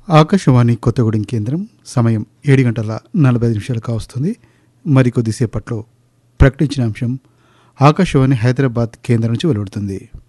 ఆకాశవాణి కొత్తగూడెం కేంద్రం సమయం 7:45 కావస్తుంది. మరికొద్దిసేపట్లో ప్రకటించిన అంశం ఆకాశవాణి హైదరాబాద్ కేంద్రం నుంచి వెలువడుతుంది.